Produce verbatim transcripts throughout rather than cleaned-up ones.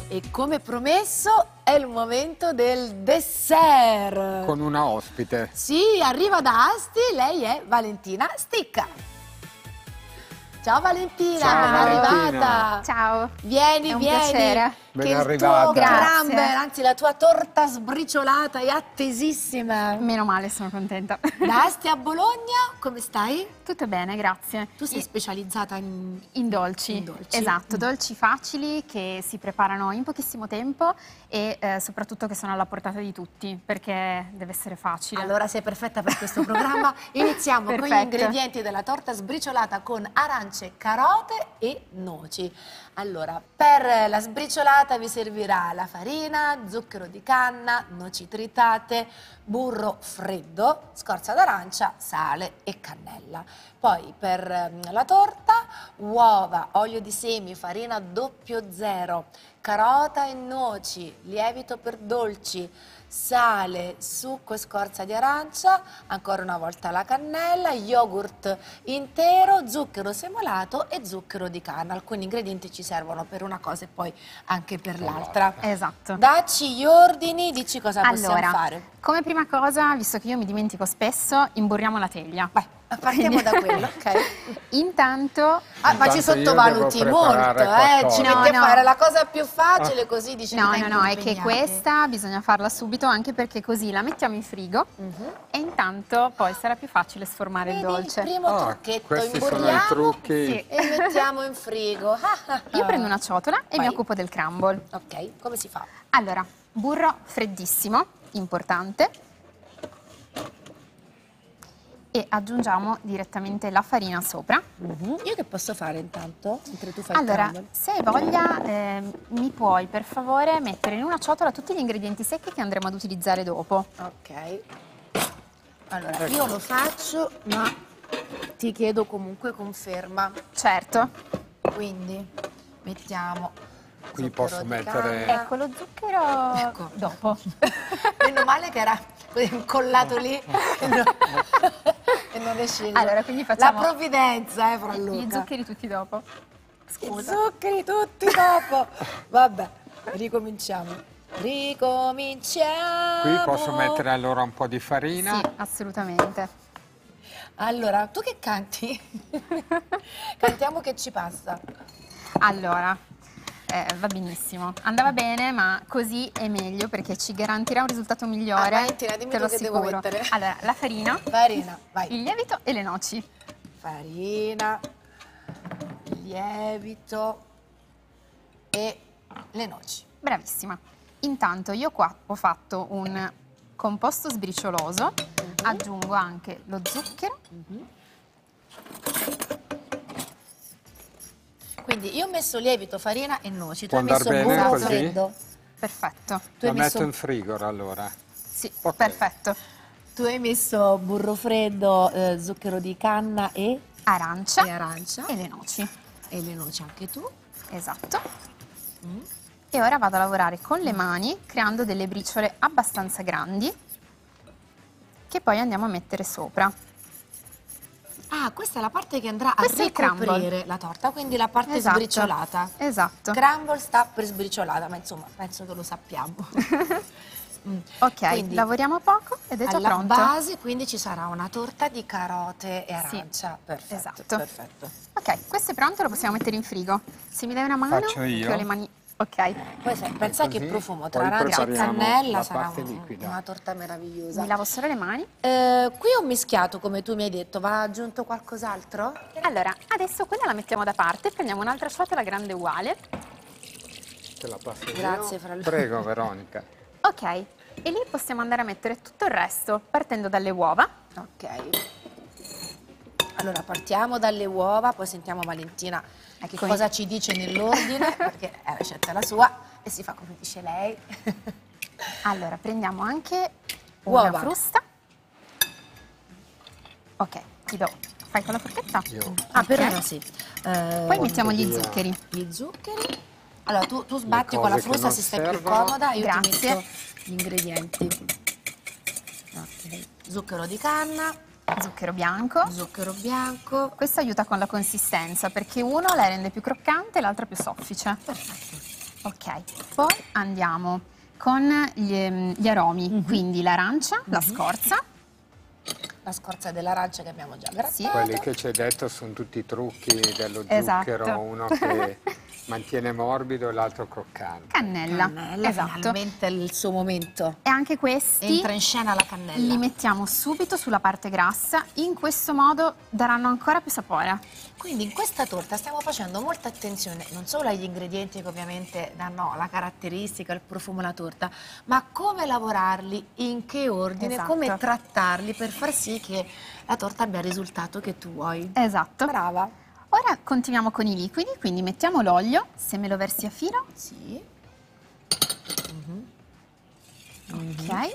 E come promesso è il momento del dessert. Con una ospite. Sì, arriva da Asti, lei è Valentina Sticca. Ciao Valentina, Ciao, ben Valentina. arrivata. Ciao. Vieni, È un vieni. piacere. Che Ben il arrivata. tuo Grazie. crumble, anzi la tua torta sbriciolata è attesissima. Meno male, sono contenta. Da Asti a Bologna, come stai? Tutto bene, grazie. Tu sei specializzata in... In dolci. In dolci. Esatto, Mm. dolci facili che si preparano in pochissimo tempo e eh, soprattutto che sono alla portata di tutti, perché deve essere facile. Allora sei perfetta per questo programma. Iniziamo con gli Perfetto. ingredienti della torta sbriciolata con arance, carote e noci. Allora, per la sbriciolata vi servirà la farina, zucchero di canna, noci tritate, burro freddo, scorza d'arancia, sale e cannella. Poi per ehm, la torta, uova, olio di semi, farina doppio zero, carota e noci, lievito per dolci, sale, succo e scorza di arancia, ancora una volta la cannella, yogurt intero, zucchero semolato e zucchero di canna. Alcuni ingredienti ci servono per una cosa e poi anche per l'altra. Esatto. Dacci gli ordini, dici cosa possiamo Allora, fare. come prima cosa, visto che io mi dimentico spesso, imburriamo la teglia. Vai, partiamo da quello, ok? Intanto... Ah, ma ci Intanto io sottovaluti devo molto, preparare eh? qualcosa. Ci No, metti a no. fare la cosa più facile, così dici No, che no, vengono no, è che impegnati. questa bisogna farla subito, anche perché così la mettiamo in frigo Mhm. e intanto poi sarà più facile sformare il Vedi, dolce. il primo Ah, trucchetto, questi sono i imburriamo trucchi. Sì. e mettiamo in frigo. Ah, ah, Io ah. prendo una ciotola e Vai. mi occupo del crumble. Ok, come si fa? Allora, burro freddissimo, importante, e aggiungiamo direttamente la farina sopra. Io che posso fare intanto? Mentre tu fai Allora, il crumble? se hai voglia, eh, mi puoi per favore mettere in una ciotola tutti gli ingredienti secchi che andremo ad utilizzare dopo. Ok. Allora, io lo faccio, ma ti chiedo comunque conferma. Certo. Quindi mettiamo Qui zucchero posso di mettere- canna. Ecco, lo zucchero Ecco. dopo. Meno male che era così incollato lì e non, e non è sceso. Allora, quindi facciamo la provvidenza, eh, fra gli Luca. zuccheri tutti dopo. I Scusa. zuccheri tutti dopo. Vabbè, ricominciamo. Ricominciamo. Qui posso mettere allora un po' di farina. Sì, assolutamente. Allora, tu che canti? Cantiamo che ci passa. Allora, eh, va benissimo. Andava bene, ma così è meglio perché ci garantirà un risultato migliore. Ah, Valentina, dimmi te tu lo che devo assicuro. mettere. Allora, la farina, Farina, vai. il lievito e le noci. Farina, lievito e le noci. Bravissima. Intanto io qua ho fatto un composto sbricioloso, aggiungo anche lo zucchero. Quindi io ho messo lievito, farina e noci. Tu Può hai andar messo bene burro così? freddo. Perfetto. Tu La hai, metto messo, in frigo allora. Sì, Ok. perfetto. tu hai messo burro freddo, eh, zucchero di canna e, Arancia e arancia. e le noci. E le noci anche tu. Esatto. Mm. E ora vado a lavorare con le mani creando delle briciole abbastanza grandi che poi andiamo a mettere sopra. Ah, questa è la parte che andrà a Questo è il crumble. ricoprire la torta, quindi la parte Esatto. sbriciolata. Esatto. Crumble sta per sbriciolata, ma insomma, penso che lo sappiamo. Mm. Ok, Quindi, lavoriamo poco ed è già alla pronto. base, quindi ci sarà una torta di carote e Sì, arancia. Perfetto, esatto. perfetto. Ok, questo è pronto, lo possiamo mettere in frigo. Se mi dai una mano, Faccio io? che ho le mani. Ok, Poi se, pensa Così, che profumo poi tra arancia e prepariamo cannella la sarà parte un- liquida. una torta meravigliosa. mi lavo solo le mani. Eh, qui ho mischiato, come tu mi hai detto, va aggiunto qualcos'altro? Allora, adesso quella la mettiamo da parte, prendiamo un'altra ciotola grande uguale. Te la passo io. Grazie, fra Luca. Prego, Veronica. Ok, e lì possiamo andare a mettere tutto il resto, partendo dalle uova. Ok. Allora partiamo dalle uova, poi sentiamo Valentina che Eccomi. cosa ci dice nell'ordine, perché è la ricetta è la sua e si fa come dice lei. Allora, prendiamo anche una Uova. frusta. Ok, ti do. Fai con la forchetta? Io. Ah, per Ok. ora sì. Eh, Poi mettiamo gli via. zuccheri. gli zuccheri. Allora tu, tu sbatti Le con la cose che frusta non se stai più servono. comoda, io ti Grazie. metto gli ingredienti. Ok. Zucchero di canna, Zucchero bianco. zucchero bianco. Questo aiuta con la consistenza perché uno la rende più croccante e l'altra più soffice. Perfetto. Ok, poi andiamo con gli, gli aromi, Mhm. quindi l'arancia, la Mhm. scorza. La scorza dell'arancia che abbiamo già grattato. Sì. Quelli che ci hai detto sono tutti i trucchi dello Esatto. zucchero, uno che mantiene morbido e l'altro croccante. Cannella, Cannella, esatto. finalmente è il suo momento. E anche questi Entra in scena la cannella. li mettiamo subito sulla parte grassa, in questo modo daranno ancora più sapore. Quindi in questa torta stiamo facendo molta attenzione non solo agli ingredienti che ovviamente danno la caratteristica, il profumo alla torta, ma come lavorarli, in che ordine, Esatto. come trattarli per far sì che la torta abbia il risultato che tu vuoi. Esatto. Brava. Ora continuiamo con i liquidi, quindi mettiamo l'olio, se me lo versi a filo. Sì. Ok.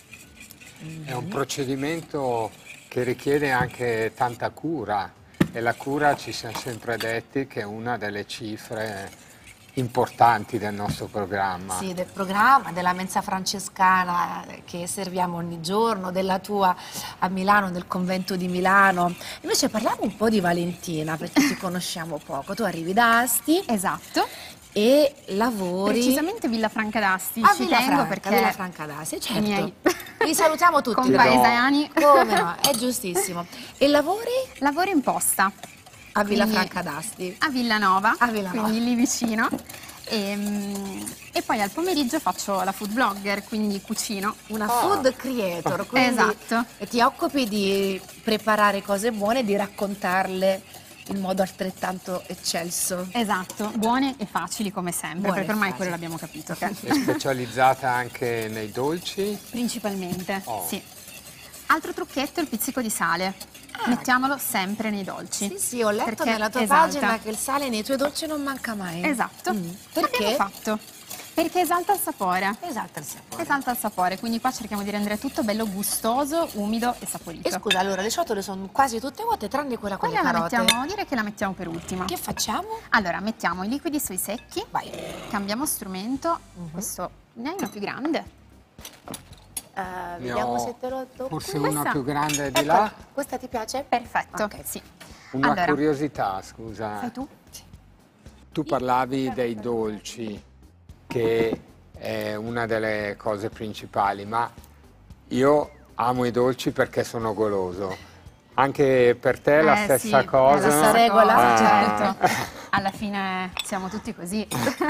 È un procedimento che richiede anche tanta cura e la cura, ci siamo sempre detti, che è una delle cifre importanti del nostro programma. Sì, del programma, della mensa francescana che serviamo ogni giorno, della tua a Milano, del convento di Milano. Invece parliamo un po' di Valentina, perché ti conosciamo poco. Tu arrivi da Asti Esatto. e lavori Precisamente Villa Franca d'Asti, a ci Villa tengo Franca, perché Villa Franca d'Asti, certo. i miei Li salutiamo tutti. compaesani Come no, è giustissimo. E lavori lavoro in posta a Villa Quindi- Franca d'Asti. a Villanova, A Villanova. quindi lì vicino. E, mm, e poi al pomeriggio faccio la food blogger, quindi cucino. Una Ah. food creator, quindi Esatto. ti occupi di preparare cose buone e di raccontarle in modo altrettanto eccelso. Esatto, buone e facili come sempre, Buone perché e ormai facili. quello l'abbiamo capito. che- È specializzata anche nei dolci. Principalmente, Oh. sì. Altro trucchetto è il pizzico di sale. Ah. Mettiamolo sempre nei dolci. Sì, sì, ho letto Perché nella tua esalta. pagina che il sale nei tuoi dolci non manca mai. Esatto. Mm. L'abbiamo Perché? fatto? Perché esalta il sapore. Esalta il sapore. Esalta il sapore, quindi qua cerchiamo di rendere tutto bello gustoso, umido e saporito. E scusa, allora le ciotole sono quasi tutte vuote tranne quella con Quella le la carote. mettiamo, direi che la mettiamo per ultima. Che facciamo? Allora, mettiamo i liquidi sui secchi, Vai. cambiamo strumento, Mhm. questo ne hai uno più grande. Eh, Ne vediamo ho se te lo tocco. forse una Questa- più grande di Ecco, là. questa ti piace? Perfetto, Ok. sì. Una Allora, curiosità, scusa. fai tu? Tu parlavi dei dolci, che è una delle cose principali, ma io amo i dolci perché sono goloso. Anche per te è la Eh, stessa sì, cosa? È la stessa regola? cosa, Ah. certo. Alla fine siamo tutti così.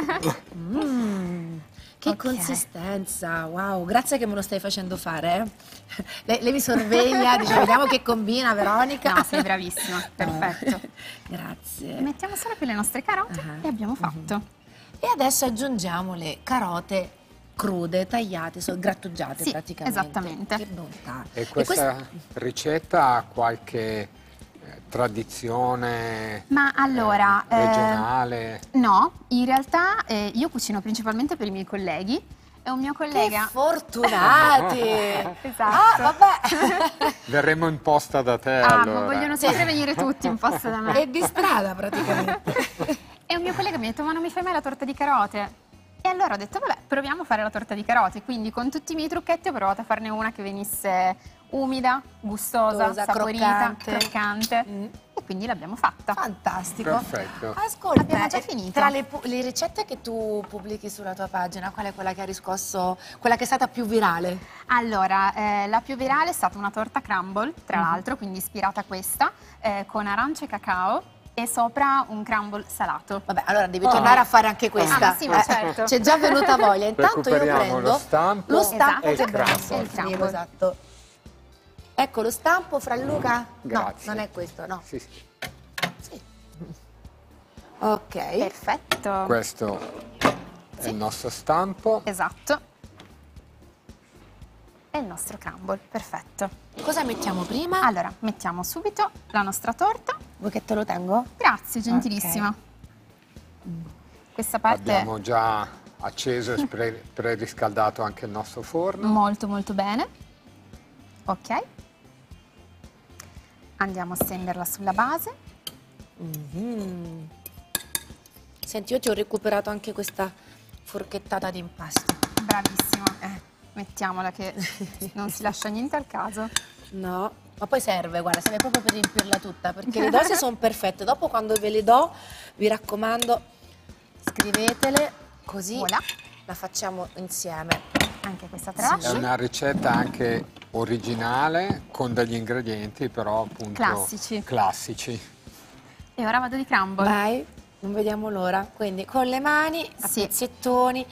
Mm, che Ok. consistenza, wow, grazie che me lo stai facendo fare. eh. Lei, lei mi sorveglia, dice vediamo che combina Veronica. No, sei bravissima, perfetto. Grazie. Mettiamo solo qui le nostre carote Ah. e abbiamo fatto. E adesso aggiungiamo le carote crude, tagliate, so- grattugiate Sì, praticamente. esattamente. Che bontà. E questa ricetta ha qualche eh, tradizione Ma allora, eh, eh, regionale? No, in realtà eh, io cucino principalmente per i miei colleghi e un mio Che collega... fortunati! Esatto. Ah, vabbè! Verremo in posta da te Ah, allora. ma vogliono sempre venire tutti in posta da me. È di strada praticamente. E un mio collega mi ha detto, ma non mi fai mai la torta di carote? E allora ho detto, vabbè, proviamo a fare la torta di carote. Quindi con tutti i miei trucchetti ho provato a farne una che venisse umida, gustosa, Gustosa, saporita, croccante. croccante. Mm. E quindi l'abbiamo fatta. Fantastico. Perfetto. Ascolta, Abbiamo già e finito. tra le, pu- le ricette che tu pubblichi sulla tua pagina, qual è quella che ha riscosso, quella che è stata più virale? Allora, eh, la più virale è stata una torta crumble, tra Mhm. l'altro, quindi ispirata a questa, eh, con arance e cacao e sopra un crumble salato. Vabbè, allora devi Ah. tornare a fare anche questa. Ah, sì, ma certo. C'è già venuta voglia. Intanto io Recuperiamo prendo lo stampo lo stampo e il che abbiamo crumble. sul E il frigo, crumble. esatto. Ecco lo stampo, fra Luca? Grazie. No, non è questo, no. Sì, sì. Sì. Ok. Perfetto. Questo è il nostro stampo. Esatto. E il nostro crumble, perfetto. Cosa mettiamo prima? Allora, mettiamo subito la nostra torta. Vuoi che te lo tengo? Grazie, gentilissima. Questa parte Abbiamo già acceso e pre- preriscaldato anche il nostro forno. molto molto bene. Ok. Andiamo a stenderla sulla base. Mhm. Senti, io ti ho recuperato anche questa forchettata di impasto. Bravissima. Eh. Mettiamola che non si lascia niente al caso. No, ma poi serve, guarda, serve proprio per riempirla tutta, perché le dosi sono perfette. Dopo quando ve le do, vi raccomando, scrivetele Così Voilà. la facciamo insieme. Anche questa È tralascio. una ricetta anche originale con degli ingredienti però appunto Classici. classici. E ora vado di crumble. Vai, non vediamo l'ora. Quindi con le mani, a Sì. pezzettoni,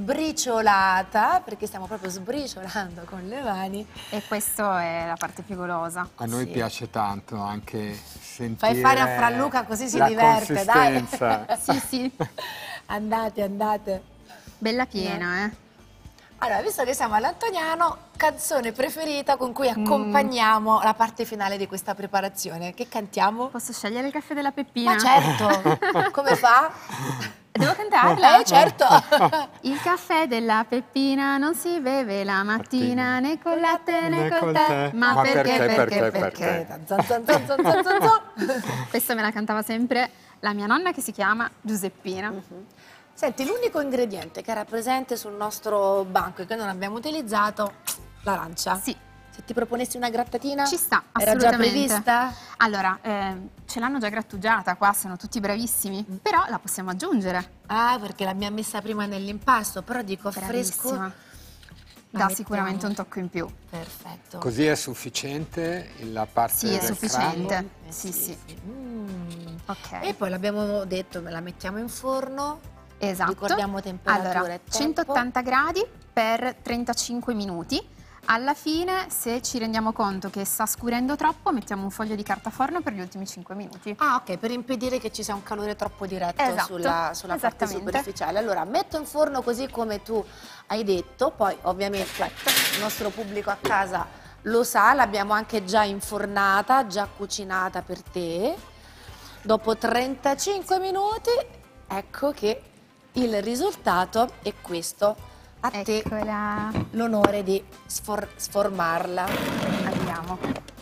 sbriciolata, perché stiamo proprio sbriciolando con le mani. E questa è la parte più golosa. A noi Sì. piace tanto anche sentire Fai fare a Franluca così si la diverte, dai. consistenza. Sì, sì. Andate, andate. Bella piena, eh. Allora, visto che siamo all'Antoniano, canzone preferita con Mm. cui accompagniamo la parte finale di questa preparazione. Che cantiamo? Posso scegliere il caffè della Peppina? Ma certo! Come fa? Devo cantarla? Eh, certo! Il caffè della Peppina non si beve la mattina né con latte né con tè. Ma, Ma perché, perché, perché, perché, perché? perché? Zan, zan, zan, zan, zan, zan, zan. Questa me la cantava sempre la mia nonna che si chiama Giuseppina. Senti, l'unico ingrediente che era presente sul nostro banco e che non abbiamo utilizzato, l'arancia. Sì, Se ti proponessi una grattatina? ci sta, Era già assolutamente. prevista? Allora, eh, ce l'hanno già grattugiata qua, sono tutti bravissimi, però la possiamo aggiungere. Ah, perché l'abbiamo messa prima nell'impasto, però dico fresco. Bravissima. La Dà mettiamo. sicuramente un tocco in più. Perfetto. Così è sufficiente la parte Sì, è del sufficiente. crumble? Eh, Sì, sì. Mm. Ok. E poi l'abbiamo detto, la mettiamo in forno. Esatto. Ricordiamo temperatura Allora, e tempo. centottanta gradi per trentacinque minuti. Alla fine, se ci rendiamo conto che sta scurendo troppo, mettiamo un foglio di carta forno per gli ultimi cinque minuti. Ah, ok, per impedire che ci sia un calore troppo diretto Esatto, sulla, sulla parte esattamente. superficiale. Allora, metto in forno così come tu hai detto, poi ovviamente il nostro pubblico a casa lo sa, l'abbiamo anche già infornata, già cucinata per te. Dopo trentacinque minuti, ecco che il risultato è questo. A te Eccola. l'onore di sfor- sformarla. Andiamo.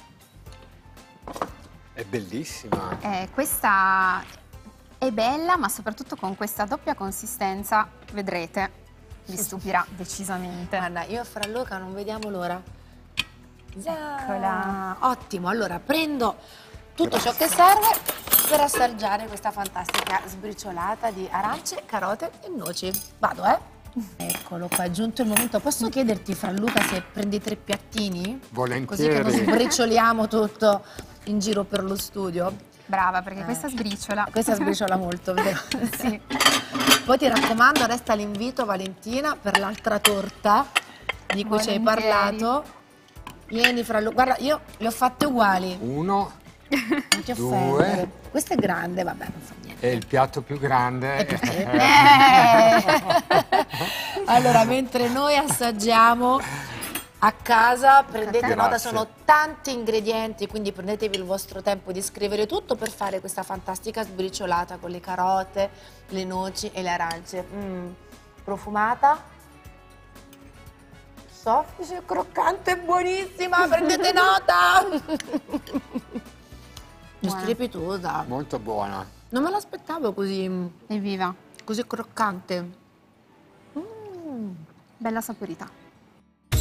È bellissima. Eh, questa è bella, ma soprattutto con questa doppia consistenza, vedrete, vi stupirà decisamente. Guarda, io e Fra Luca non vediamo l'ora. Eccola. Ottimo, allora prendo tutto ciò che serve per assaggiare questa fantastica sbriciolata di arance, carote e noci. Vado, eh? Eccolo qua, è giunto il momento. Posso chiederti, Fra Luca, se prendi tre piattini? Così che non Volentieri. sbricioliamo tutto in giro per lo studio. Brava, perché questa sbriciola. Questa sbriciola molto, vero? Sì. Poi ti raccomando, resta l'invito, Valentina, per l'altra torta di cui ci hai Volentieri. parlato. Vieni, Fra Luca. Guarda, io le ho fatte uguali. Uno Non ti Due. offendere. Questa è grande, vabbè, non fa niente. e il piatto più grande. Eh. Allora, mentre noi assaggiamo a casa, prendete Grazie. nota, sono tanti ingredienti, quindi prendetevi il vostro tempo di scrivere tutto per fare questa fantastica sbriciolata con le carote, le noci e le arance. Mm, profumata, soffice, croccante e buonissima, prendete nota! Buona. Strepitosa. Molto buona. Non me l'aspettavo così, Evviva, così croccante. bella saporita.